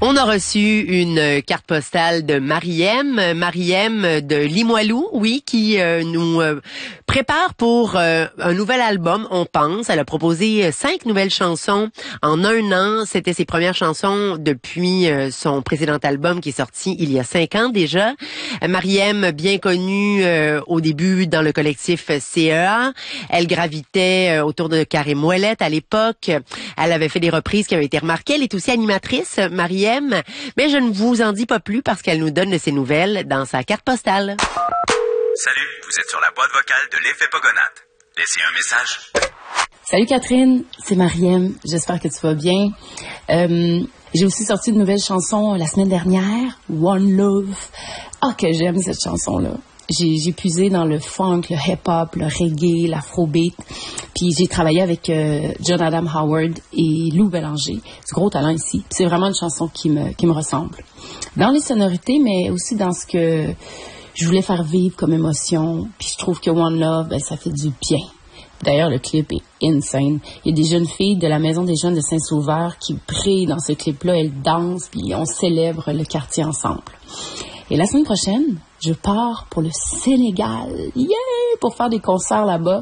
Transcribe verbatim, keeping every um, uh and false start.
On a reçu une carte postale de Mariem, Mariem de Limoilou, oui, qui euh, nous euh, prépare pour euh, un nouvel album, on pense. Elle a proposé cinq nouvelles chansons en un an. C'était ses premières chansons depuis euh, son précédent album qui est sorti il y a cinq ans déjà. Mariem, bien connue euh, au début dans le collectif C E A. Elle gravitait euh, autour de Karim Ouellet à l'époque. Elle avait fait des reprises qui avaient été remarquées. Elle est aussi animatrice, Mariem. Mais je ne vous en dis pas plus parce qu'elle nous donne de ses nouvelles dans sa carte postale. Salut, vous êtes sur la boîte vocale de l'Effet Pogonade. Laissez un message. Salut Catherine, c'est Mariem. J'espère que tu vas bien. Euh, j'ai aussi sorti une nouvelle chanson la semaine dernière, One Love. Ah, que j'aime cette chanson-là. J'ai, j'ai puisé dans le funk, le hip-hop, le reggae, l'afrobeat. Puis j'ai travaillé avec euh, John Adam Howard et Lou Bélanger. Du gros talent ici. Puis c'est vraiment une chanson qui me, qui me ressemble. Dans les sonorités, mais aussi dans ce que je voulais faire vivre comme émotion. Puis je trouve que One Love, ben, ça fait du bien. D'ailleurs, le clip est insane. Il y a des jeunes filles de la Maison des Jeunes de Saint-Sauveur qui brillent dans ce clip-là. Elles dansent, puis on célèbre le quartier ensemble. Et la semaine prochaine, je pars pour le Sénégal. Yeah! Pour faire des concerts là-bas.